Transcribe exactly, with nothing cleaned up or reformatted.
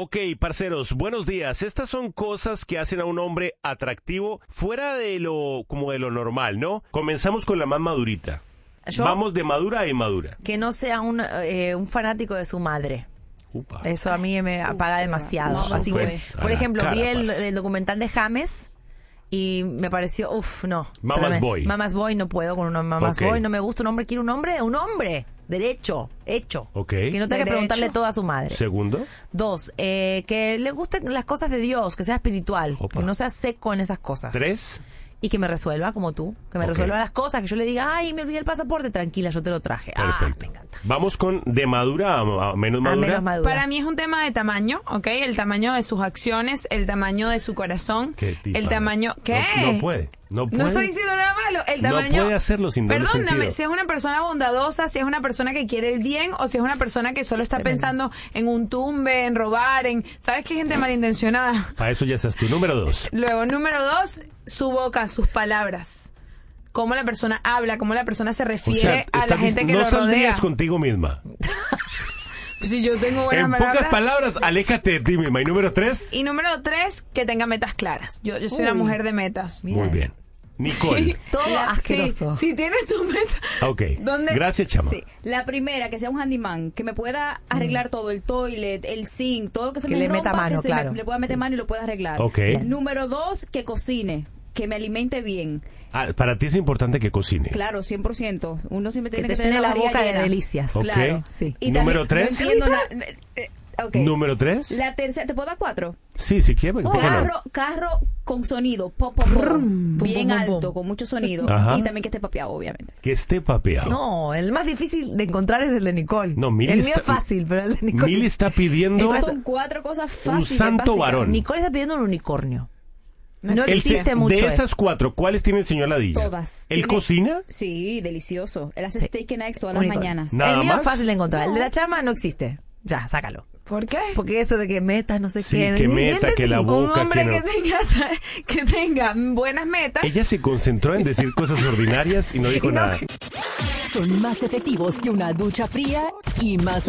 Ok, parceros, buenos días. Estas son cosas que hacen a un hombre atractivo fuera de lo como de lo normal, ¿no? Comenzamos con la más madurita. ¿Yo? Vamos de madura a inmadura. Que no sea un, eh, un fanático de su madre. Upa. Eso a mí me apaga demasiado. Eso Así fue que, a por la ejemplo, cara, vi el, parce. el documental de James y me pareció, uff, no. Mamas tremendo. boy. Mamas boy, no puedo con un mamas Ok. boy, no me gusta un hombre, quiero un hombre, un hombre, derecho, hecho. Ok. Que no tenga que Derecho. preguntarle todo a su madre. Segundo. Dos, eh, que le gusten las cosas de Dios, que sea espiritual, Opa. que no sea seco en esas cosas. Tres. Y que me resuelva, como tú, que me Ok. resuelva las cosas, que yo le diga, ay, me olvidé el pasaporte, tranquila, yo te lo traje. Perfecto. Ah, me encanta. Vamos con de madura a, a menos A madura. menos madura. Para mí es un tema de tamaño, ¿ok? El tamaño de sus acciones, el tamaño de su corazón, Qué tipa, el tamaño... no. ¿Qué? No, no puede. No puede. No estoy diciendo nada malo. El No tamaño... puede hacerlo sin doble Perdóname, sentido. si es una persona bondadosa, si es una persona que quiere el bien o si es una persona que solo está Tremendo. pensando en un tumbe, en robar, en... ¿Sabes qué gente malintencionada? Para eso ya estás tú. Número dos. Luego, número dos, su boca, sus palabras. Cómo la persona habla, cómo la persona se O refiere sea, a la estás gente dic- que no lo rodea. saldrías contigo misma. Si yo tengo buenas En palabras. pocas palabras, aléjate de ti misma. Y número tres. Y número tres, que tenga metas claras. Yo, yo soy una Uy. mujer de metas. Mira Muy eso. bien. Nicole. Todo La- asqueroso. Sí, si tienes tu meta. Ok. ¿Dónde? Gracias, chama. Sí, la primera, que sea un handyman, que me pueda arreglar todo, el toilet, el zinc, todo lo que se Que me le rompa, meta mano, que se claro. me, le pueda meter Sí. mano y lo pueda arreglar. Ok. Número dos, que cocine, que me alimente bien. Ah, para ti es importante que cocine. Claro, cien por ciento. Uno siempre Que tiene te que, tener llene la barriga boca de llena. delicias. Ok. Claro. Sí. Y Número también, tres. No entiendo nada. Eh, ok. Número tres. La tercera, ¿te puedo dar cuatro? Sí, si quieres. ¿por qué no? Carro, carro con sonido, pop, pop, pop, bien Pum, pum, pum, alto, pum. con mucho sonido. Ajá. Y también que esté papeado, obviamente. Que esté papeado. No, el más difícil de encontrar es el de Nicole. No, Mili el mío está- es fácil, pero el de Nicole. Mili está pidiendo Esas son cuatro cosas un fáciles. santo básicas. varón. Nicole está pidiendo un unicornio. No El- existe El- mucho De esas eso. cuatro, ¿cuáles tiene el señor Ladilla? Todas. ¿Él Tiene- cocina? Sí, delicioso. Él hace Sí. steak and eggs todas Unicornio. las mañanas. Nada el mío más. es fácil de encontrar. El de la chama no existe. Ya, sácalo. ¿Por qué? Porque eso de que metas, no sé Sí, qué. que ni- ni meta, que la entendí. boca. Un hombre que que, no. tenga, que tenga buenas metas. Ella se concentró en decir cosas ordinarias y no dijo Y no- nada. Son más efectivos que una ducha fría y más